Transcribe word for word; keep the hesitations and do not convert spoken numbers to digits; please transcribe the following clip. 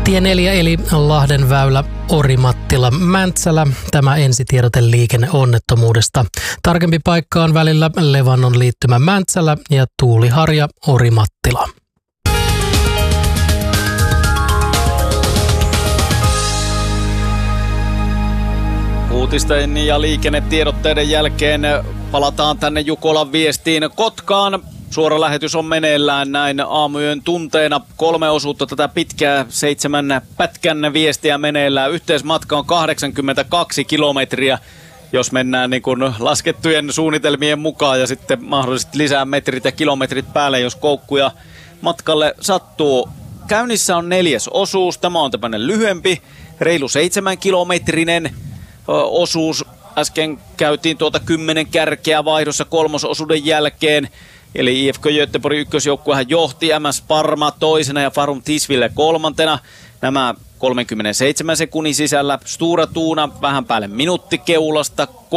Tie neljä eli Lahden väylä Orimattila Mäntsälä. Tämä ensitiedote liikenneonnettomuudesta. Tarkempi paikka on välillä Levannon liittymä Mäntsälä ja Tuuliharja Orimattila. Uutisten ja liikennetiedotteiden jälkeen palataan tänne Jukolan viestiin Kotkaan. Suora lähetys on meneillään näin aamuyön tunteina. Kolme osuutta tätä pitkää seitsemän pätkän viestiä meneillään. Yhteismatka on kahdeksankymmentäkaksi kilometriä, jos mennään niin kuin laskettujen suunnitelmien mukaan. Ja sitten mahdollisesti lisää metrit ja kilometrit päälle, jos koukkuja matkalle sattuu. Käynnissä on neljäs osuus. Tämä on tämmöinen lyhyempi, reilu seitsemän kilometrinen osuus. Äsken käytiin tuota kymmenen kärkeä vaihdossa kolmososuuden jälkeen. Eli I F K Göteborg ykkösjoukkuehan johti, M S Parma toisena ja Farum Tisville kolmantena. Nämä kolmekymmentäseitsemän sekunnin sisällä. Stura Tuuna vähän päälle minuutti keulasta.